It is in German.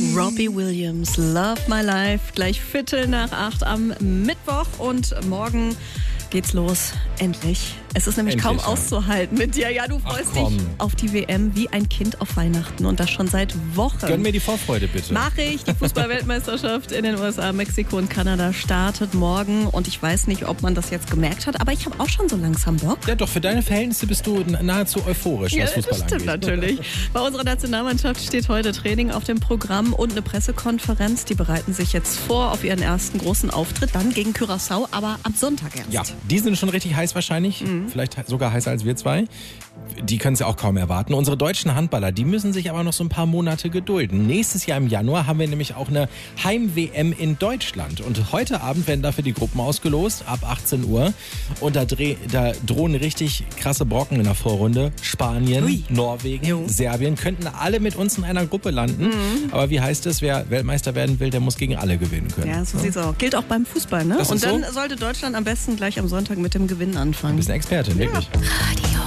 Robbie Williams, Love My Life, gleich 7:45 am Mittwoch und morgen geht's los. Endlich. Es ist nämlich kaum auszuhalten mit dir. Ja, du freust dich auf die WM wie ein Kind auf Weihnachten und das schon seit Wochen. Gönn mir die Vorfreude bitte. Mach ich. Die Fußball-Weltmeisterschaft in den USA, Mexiko und Kanada startet morgen und ich weiß nicht, ob man das jetzt gemerkt hat, aber ich habe auch schon so langsam Bock. Ja, doch, für deine Verhältnisse bist du nahezu euphorisch, was Fußball das stimmt angeht. natürlich. Bei unserer Nationalmannschaft steht heute Training auf dem Programm und eine Pressekonferenz. Die bereiten sich jetzt vor auf ihren ersten großen Auftritt, dann gegen Curaçao, aber am Sonntag erst. Ja, die sind schon richtig heiß wahrscheinlich, vielleicht sogar heißer als wir zwei. Die können es ja auch kaum erwarten. Unsere deutschen Handballer, die müssen sich aber noch so ein paar Monate gedulden. Nächstes Jahr im Januar haben wir nämlich auch eine Heim-WM in Deutschland. Und heute Abend werden dafür die Gruppen ausgelost, ab 18 Uhr. Und da drohen richtig krasse Brocken in der Vorrunde. Spanien, Norwegen, Serbien könnten alle mit uns in einer Gruppe landen. Aber wie heißt es, wer Weltmeister werden will, der muss gegen alle gewinnen können. Ja, so sieht's auch. Gilt auch beim Fußball, ne? Das Und ist dann so? sollte Deutschland am besten gleich am Sonntag mit dem Gewinn anfangen. Du bist eine Expertin, wirklich. Radio